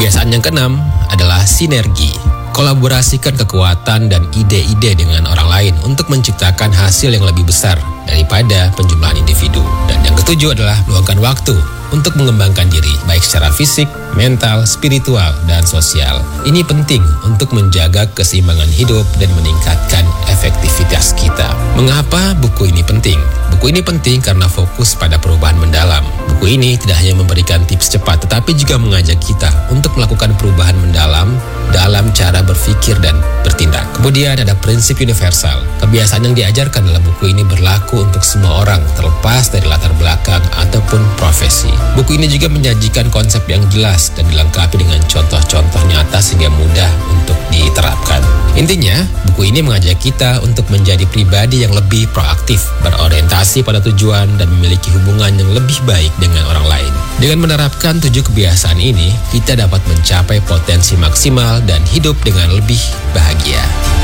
Kebiasaan yang keenam adalah sinergi. Kolaborasikan kekuatan dan ide-ide dengan orang lain untuk menciptakan hasil yang lebih besar daripada penjumlahan individu. Dan yang ketujuh adalah meluangkan waktu untuk mengembangkan diri, baik secara fisik, mental, spiritual, dan sosial. Ini penting untuk menjaga keseimbangan hidup dan meningkatkan efektivitas kita. Mengapa buku ini penting? Buku ini penting karena fokus pada perubahan mendalam. Buku ini tidak hanya memberikan tips cepat, tetapi juga mengajak kita untuk melakukan perubahan mendalam dalam cara berpikir dan bertindak. Kemudian ada prinsip universal. Kebiasaan yang diajarkan dalam buku ini berlaku untuk semua orang, terlepas dari latar belakang ataupun profesi. Buku ini juga menyajikan konsep yang jelas dan dilengkapi dengan contoh-contoh nyata sehingga mudah untuk diterapkan. Intinya, buku ini mengajak kita untuk menjadi pribadi yang lebih proaktif, berorientasi pada tujuan, dan memiliki hubungan yang lebih baik dengan orang lain. Dengan menerapkan 7 kebiasaan ini, kita dapat mencapai potensi maksimal dan hidup dengan lebih bahagia.